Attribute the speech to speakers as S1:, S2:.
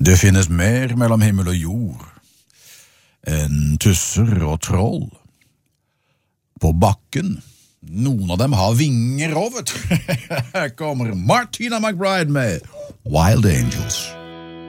S1: Det finnes mer mellom himmel og jord enn tusser og troll. På bakken, noen av dem har vinger, vet du. Her kommer Martina McBride med Wild Angels.